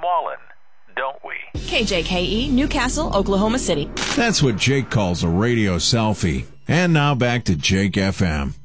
fallen, don't we? KJKE, Newcastle, Oklahoma City. That's what Jake calls a radio selfie. And now back to Jake FM.